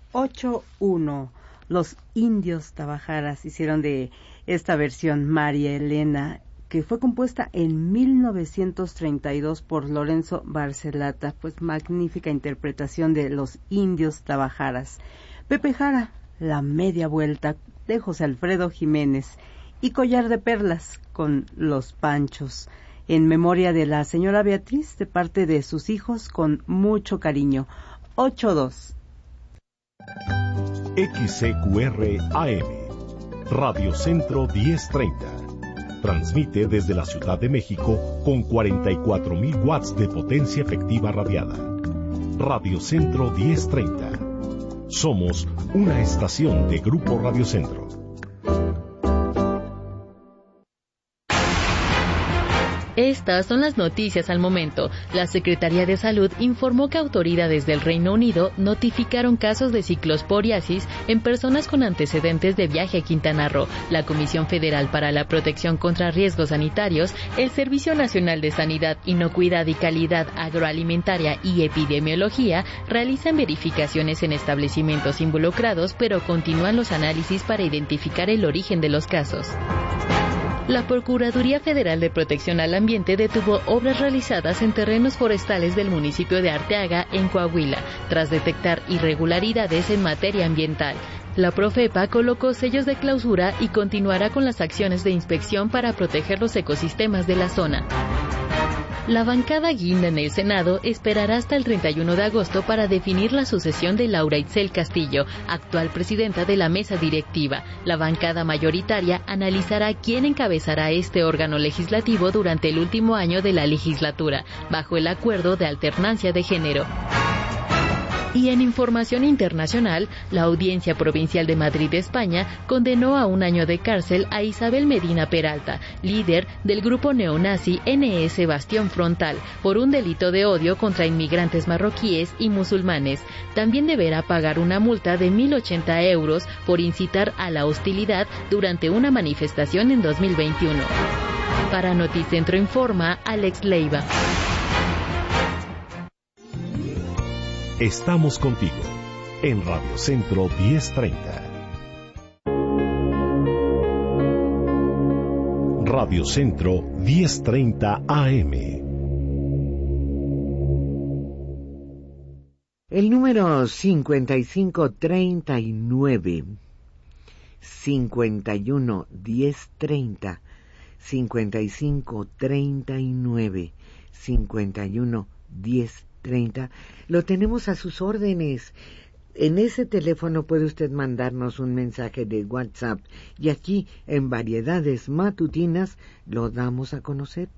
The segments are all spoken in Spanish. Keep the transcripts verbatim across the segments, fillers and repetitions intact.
ocho uno. Los Indios Tabajaras hicieron de esta versión María Elena, que fue compuesta en mil novecientos treinta y dos por Lorenzo Barcelata. Pues magnífica interpretación de Los Indios Tabajaras. Pepe Jara, La Media Vuelta, de José Alfredo Jiménez, y Collar de Perlas, con Los Panchos, en memoria de la señora Beatriz, de parte de sus hijos, con mucho cariño. ocho dos. X C Q R A M, Radio Centro diez treinta. Transmite desde la Ciudad de México con cuarenta y cuatro mil watts de potencia efectiva radiada. Radio Centro diez treinta. Somos una estación de Grupo Radio Centro. Estas son las noticias al momento. La Secretaría de Salud informó que autoridades del Reino Unido notificaron casos de ciclosporiasis en personas con antecedentes de viaje a Quintana Roo. La Comisión Federal para la Protección contra Riesgos Sanitarios, el Servicio Nacional de Sanidad, Inocuidad y Calidad Agroalimentaria y Epidemiología realizan verificaciones en establecimientos involucrados, pero continúan los análisis para identificar el origen de los casos. La Procuraduría Federal de Protección al Ambiente detuvo obras realizadas en terrenos forestales del municipio de Arteaga, en Coahuila, tras detectar irregularidades en materia ambiental. La Profepa colocó sellos de clausura y continuará con las acciones de inspección para proteger los ecosistemas de la zona. La bancada guinda en el Senado esperará hasta el treinta y uno de agosto para definir la sucesión de Laura Itzel Castillo, actual presidenta de la mesa directiva. La bancada mayoritaria analizará quién encabezará este órgano legislativo durante el último año de la legislatura, bajo el acuerdo de alternancia de género. Y en información internacional, la Audiencia Provincial de Madrid, España, condenó a un año de cárcel a Isabel Medina Peralta, líder del grupo neonazi N S Bastión Frontal, por un delito de odio contra inmigrantes marroquíes y musulmanes. También deberá pagar una multa de mil ochenta euros por incitar a la hostilidad durante una manifestación en dos mil veintiuno. Para Noticentro Informa, Alex Leiva. Estamos contigo en Radio Centro diez treinta. Radio Centro diez treinta A M. El número cincuenta y cinco treinta y nueve, cincuenta y uno diez treinta, cincuenta y cinco treinta y nueve, cincuenta y uno diez treinta, lo tenemos a sus órdenes. En ese teléfono puede usted mandarnos un mensaje de WhatsApp y aquí en Variedades Matutinas lo damos a conocer.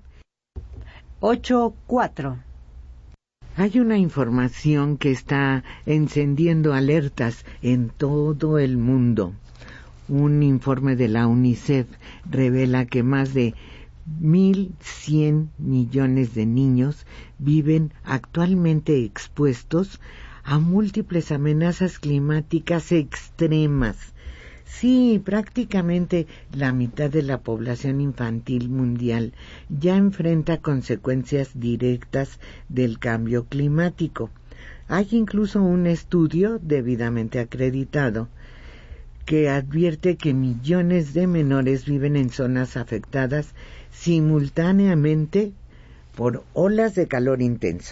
ocho cuatro. Hay una información que está encendiendo alertas en todo el mundo. Un informe de la UNICEF revela que más de mil cien millones de niños viven actualmente expuestos a múltiples amenazas climáticas extremas. Sí, prácticamente la mitad de la población infantil mundial ya enfrenta consecuencias directas del cambio climático. Hay incluso un estudio debidamente acreditado que advierte que millones de menores viven en zonas afectadas simultáneamente por olas de calor intenso,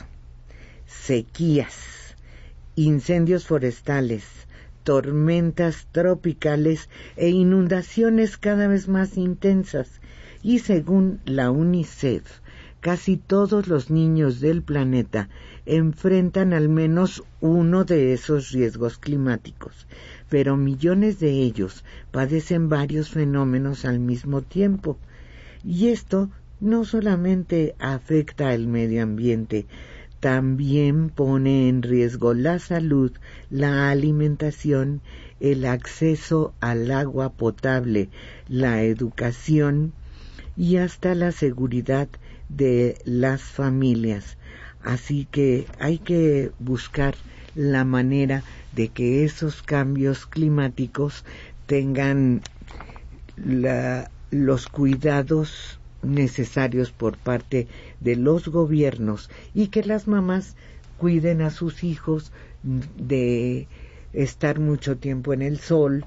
sequías, incendios forestales, tormentas tropicales e inundaciones cada vez más intensas. Y según la UNICEF, casi todos los niños del planeta enfrentan al menos uno de esos riesgos climáticos, pero millones de ellos padecen varios fenómenos al mismo tiempo. Y esto no solamente afecta al medio ambiente, también pone en riesgo la salud, la alimentación, el acceso al agua potable, la educación y hasta la seguridad de las familias. Así que hay que buscar la manera de que esos cambios climáticos tengan la, los cuidados necesarios por parte de los gobiernos y que las mamás cuiden a sus hijos de estar mucho tiempo en el sol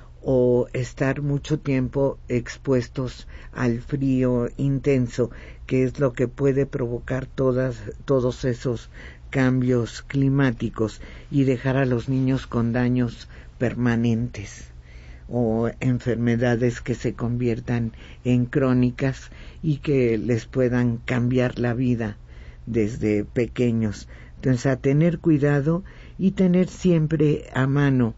o estar mucho tiempo expuestos al frío intenso, que es lo que puede provocar todas, todos esos cambios climáticos y dejar a los niños con daños permanentes o enfermedades que se conviertan en crónicas y que les puedan cambiar la vida desde pequeños. Entonces, a tener cuidado y tener siempre a mano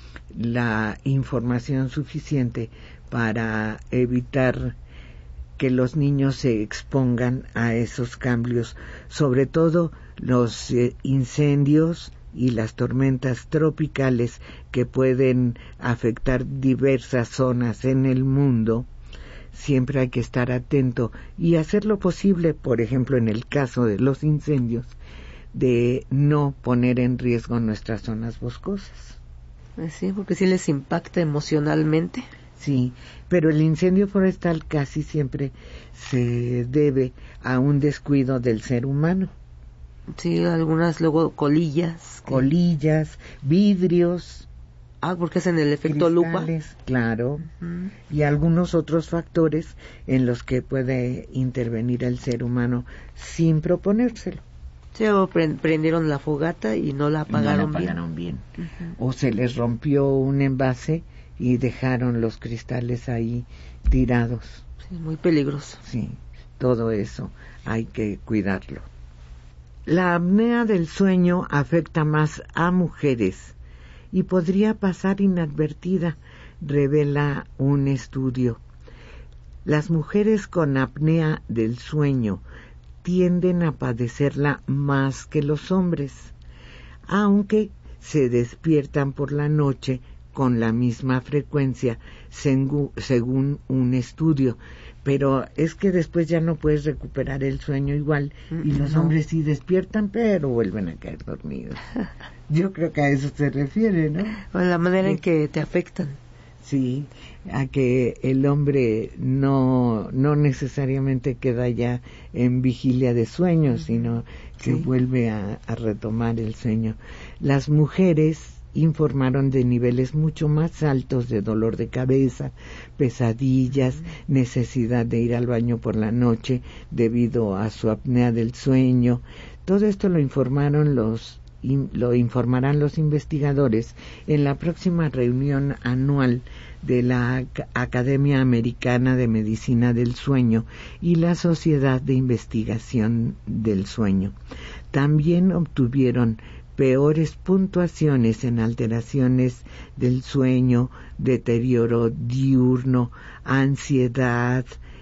la información suficiente para evitar que los niños se expongan a esos cambios, sobre todo los eh, incendios y las tormentas tropicales que pueden afectar diversas zonas en el mundo. Siempre hay que estar atento y hacer lo posible, por ejemplo, en el caso de los incendios, de no poner en riesgo nuestras zonas boscosas. Sí, porque sí les impacta emocionalmente. Sí, pero el incendio forestal casi siempre se debe a un descuido del ser humano. Sí, algunas luego colillas. Que... Colillas, vidrios. Ah, porque hacen el efecto lupa. Claro, uh-huh. Y algunos otros factores en los que puede intervenir el ser humano sin proponérselo. Sí, o prendieron la fogata y no la apagaron, no la apagaron bien. bien. Uh-huh. O se les rompió un envase y dejaron los cristales ahí tirados. Sí, muy peligroso. Sí, todo eso hay que cuidarlo. La apnea del sueño afecta más a mujeres y podría pasar inadvertida, revela un estudio. Las mujeres con apnea del sueño tienden a padecerla más que los hombres, aunque se despiertan por la noche con la misma frecuencia, según un estudio. Pero es que después ya no puedes recuperar el sueño igual, y los no. hombres sí despiertan, pero vuelven a caer dormidos. Yo creo que a eso se refiere, ¿no? O la manera sí. en que te afectan. Sí, a que el hombre no no necesariamente queda ya en vigilia de sueño, uh-huh. sino que sí. vuelve a, a retomar el sueño. Las mujeres informaron de niveles mucho más altos de dolor de cabeza, pesadillas, uh-huh. necesidad de ir al baño por la noche debido a su apnea del sueño. Todo esto lo informaron los lo informarán los investigadores en la próxima reunión anual de la Academia Americana de Medicina del Sueño y la Sociedad de Investigación del Sueño. También obtuvieron peores puntuaciones en alteraciones del sueño, deterioro diurno, ansiedad,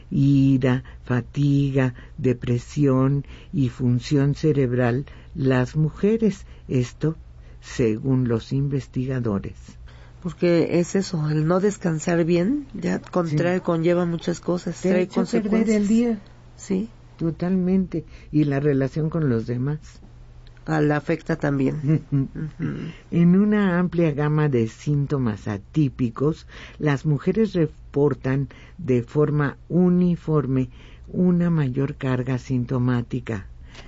ira, fatiga, depresión y función cerebral las mujeres, esto según los investigadores. Porque es eso, el no descansar bien, ya contrae, sí. conlleva muchas cosas, Te trae consecuencias. Perder el día. Sí. Totalmente. Y la relación con los demás. Ah, la afecta también. uh-huh. En una amplia gama de síntomas atípicos, las mujeres reportan de forma uniforme una mayor carga sintomática.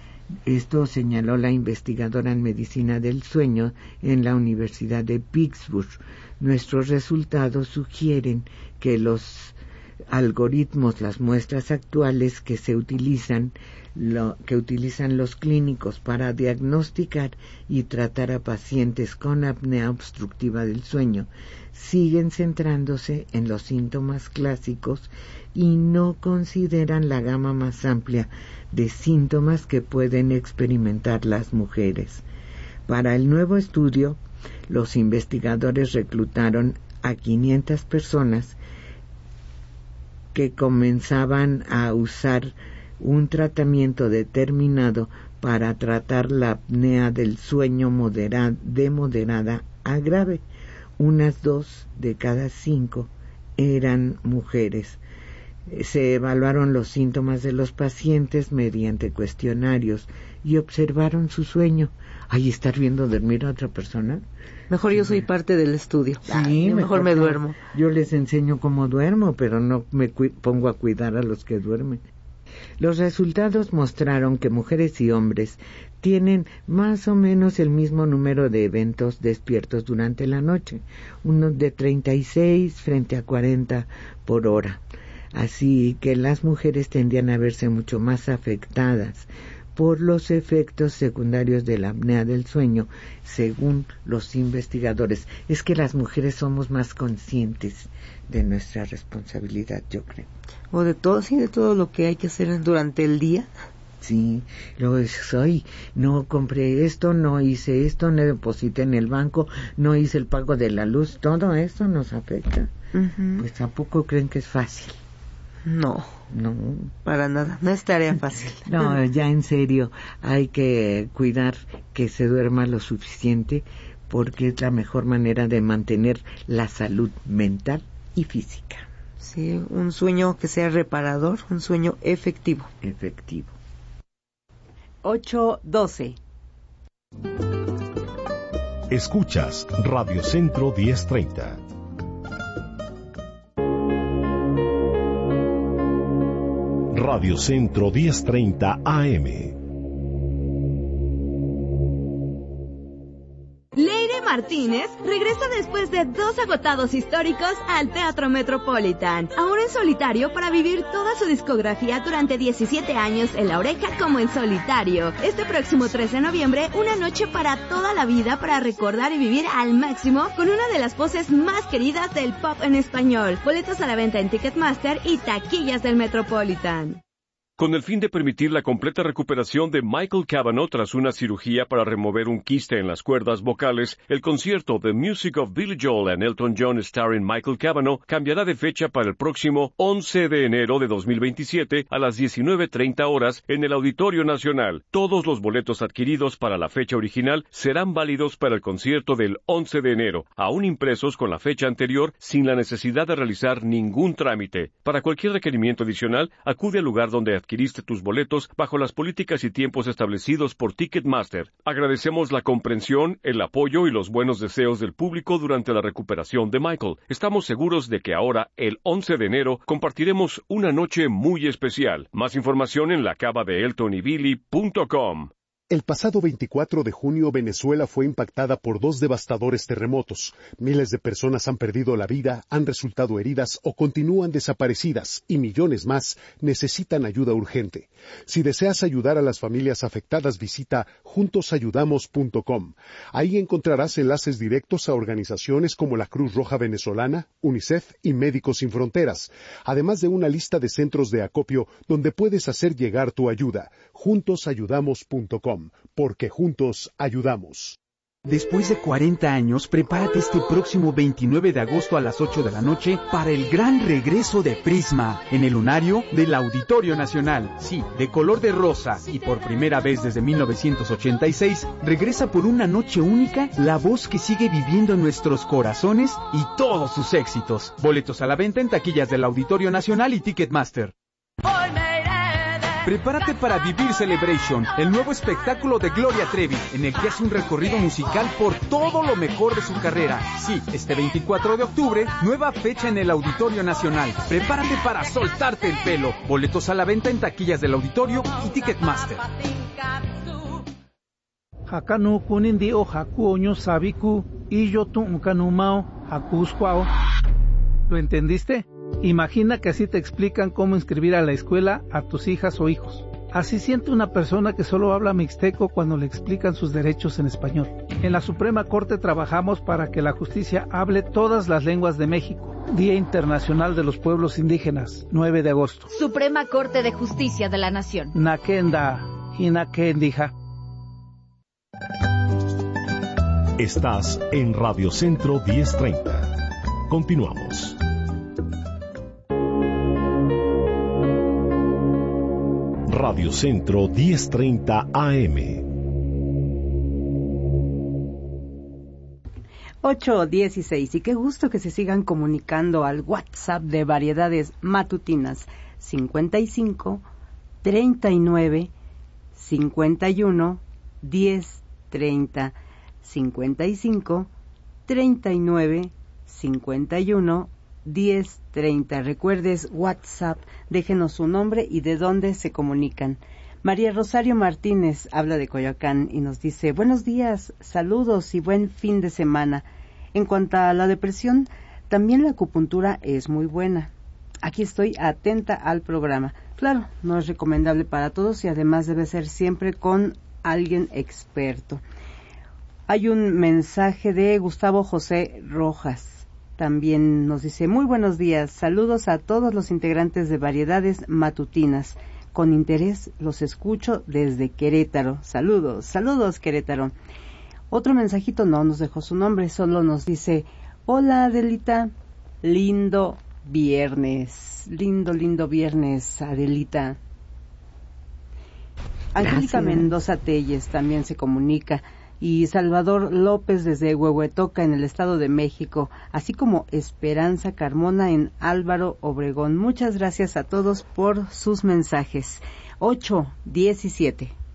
Esto señaló la investigadora en medicina del sueño en la Universidad de Pittsburgh. Nuestros resultados sugieren que los algoritmos, las muestras actuales que se utilizan, lo, que utilizan los clínicos para diagnosticar y tratar a pacientes con apnea obstructiva del sueño, siguen centrándose en los síntomas clásicos y no consideran la gama más amplia de síntomas que pueden experimentar las mujeres. Para el nuevo estudio, los investigadores reclutaron a quinientas personas que comenzaban a usar un tratamiento determinado para tratar la apnea del sueño modera- de moderada a grave. Unas dos de cada cinco eran mujeres. Se evaluaron los síntomas de los pacientes mediante cuestionarios y observaron su sueño. Ay, ¿estar viendo dormir a otra persona? Mejor yo soy parte del estudio. Sí, Ay, mejor, mejor me duermo. Yo les enseño cómo duermo, pero no me cu- pongo a cuidar a los que duermen. Los resultados mostraron que mujeres y hombres tienen más o menos el mismo número de eventos despiertos durante la noche, unos de treinta y seis frente a cuarenta por hora. Así que las mujeres tendían a verse mucho más afectadas por los efectos secundarios de la apnea del sueño, según los investigadores. Es que las mujeres somos más conscientes de nuestra responsabilidad, yo creo. O de todo, sí, de todo lo que hay que hacer durante el día. Sí, luego dices, ay, no compré esto, no hice esto, no deposité en el banco, no hice el pago de la luz, todo esto nos afecta. Uh-huh. Pues tampoco creen que es fácil. No, no, para nada, no es tarea fácil. No, ya en serio, hay que cuidar que se duerma lo suficiente, porque es la mejor manera de mantener la salud mental y física. Sí, un sueño que sea reparador, un sueño efectivo. Efectivo. ocho doce. Escuchas Radio Centro diez treinta. Radio Centro diez treinta A M. Leire Martínez regresa después de dos agotados históricos al Teatro Metropolitan, ahora en solitario para vivir toda su discografía durante diecisiete años en La Oreja como en solitario. Este próximo trece de noviembre, una noche para toda la vida para recordar y vivir al máximo con una de las voces más queridas del pop en español. Boletos a la venta en Ticketmaster y taquillas del Metropolitan. Con el fin de permitir la completa recuperación de Michael Cavanaugh tras una cirugía para remover un quiste en las cuerdas vocales, el concierto The Music of Billy Joel and Elton John starring Michael Cavanaugh cambiará de fecha para el próximo once de enero de dos mil veintisiete a las diecinueve treinta horas en el Auditorio Nacional. Todos los boletos adquiridos para la fecha original serán válidos para el concierto del once de enero, aún impresos con la fecha anterior sin la necesidad de realizar ningún trámite. Para cualquier requerimiento adicional, acude al lugar donde adquiriste tus boletos bajo las políticas y tiempos establecidos por Ticketmaster. Agradecemos la comprensión, el apoyo y los buenos deseos del público durante la recuperación de Michael. Estamos seguros de que ahora, el once de enero, compartiremos una noche muy especial. Más información en la cava de elton y billy punto com. El pasado veinticuatro de junio, Venezuela fue impactada por dos devastadores terremotos. Miles de personas han perdido la vida, han resultado heridas o continúan desaparecidas, y millones más necesitan ayuda urgente. Si deseas ayudar a las familias afectadas, visita juntos ayudamos punto com. Ahí encontrarás enlaces directos a organizaciones como la Cruz Roja Venezolana, UNICEF y Médicos Sin Fronteras, además de una lista de centros de acopio donde puedes hacer llegar tu ayuda. juntos ayudamos punto com. Porque juntos ayudamos. Después de cuarenta años, prepárate este próximo veintinueve de agosto a las ocho de la noche para el gran regreso de Prisma en el lunario del Auditorio Nacional. Sí, de color de rosa y por primera vez desde mil novecientos ochenta y seis, regresa por una noche única la voz que sigue viviendo en nuestros corazones y todos sus éxitos. Boletos a la venta en taquillas del Auditorio Nacional y Ticketmaster. Prepárate para Vivir Celebration, el nuevo espectáculo de Gloria Trevi, en el que hace un recorrido musical por todo lo mejor de su carrera. Sí, este veinticuatro de octubre, nueva fecha en el Auditorio Nacional. Prepárate para soltarte el pelo. Boletos a la venta en taquillas del Auditorio y Ticketmaster. Hakanu kunindi o haku oño sabiku y yo tu unkanumao hakuskwao. ¿Lo entendiste? Imagina que así te explican cómo inscribir a la escuela a tus hijas o hijos. Así siente una persona que solo habla mixteco cuando le explican sus derechos en español. En la Suprema Corte trabajamos para que la justicia hable todas las lenguas de México. Día Internacional de los Pueblos Indígenas, nueve de agosto. Suprema Corte de Justicia de la Nación. Nakenda y Nakendija. Estás en Radio Centro diez treinta. Continuamos. Radio Centro diez treinta A M. ocho dieciséis, y qué gusto que se sigan comunicando al WhatsApp de Variedades Matutinas cincuenta y cinco, treinta y nueve, cincuenta y uno, diez, treinta, cincuenta y cinco, treinta y nueve, cincuenta y uno, diez treinta. Recuerdes WhatsApp, déjenos su nombre y de dónde se comunican. María Rosario Martínez habla de Coyoacán y nos dice, buenos días, saludos y buen fin de semana. En cuanto a la depresión, también la acupuntura es muy buena. Aquí estoy atenta al programa. Claro, no es recomendable para todos y además debe ser siempre con alguien experto. Hay un mensaje de Gustavo José Rojas. También nos dice, muy buenos días, saludos a todos los integrantes de Variedades Matutinas. Con interés los escucho desde Querétaro. Saludos, saludos Querétaro. Otro mensajito no nos dejó su nombre, solo nos dice, hola Adelita, lindo viernes, lindo, lindo viernes, Adelita. Angélica Mendoza Telles también se comunica, y Salvador López desde Huehuetoca en el Estado de México, así como Esperanza Carmona en Álvaro Obregón. Muchas gracias a todos por sus mensajes. ocho diecisiete.